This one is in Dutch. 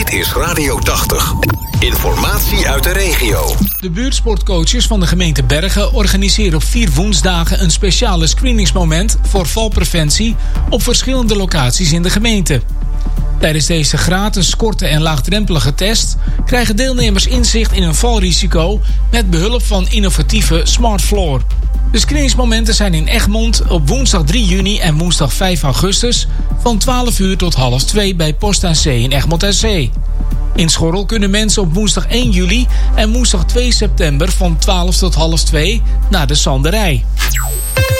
Dit is Radio 80. Informatie uit de regio. De buurtsportcoaches van de gemeente Bergen organiseren op 4 woensdagen een speciale screeningsmoment voor valpreventie op verschillende locaties in de gemeente. Tijdens deze gratis, korte en laagdrempelige test krijgen deelnemers inzicht in hun valrisico met behulp van innovatieve Smart Floor. De screeningsmomenten zijn in Egmond op woensdag 3 juni en woensdag 5 augustus van 12 uur tot 1:30 bij Post aan Zee in Egmond aan Zee. In Schorrel kunnen mensen op woensdag 1 juli en woensdag 2 september van 12 tot 1:30 naar de Sanderij.